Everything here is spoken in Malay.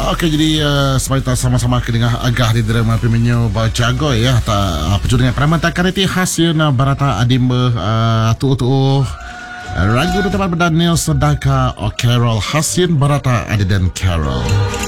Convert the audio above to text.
Okey, jadi sebab kita sama-sama dengar agah di drama Pimenyo Bajago ya. Perjudian Pramanta Kariti hasil barata adimba tu ragu teman Daniel Sedaka o Carol hasil barata adiden Carol.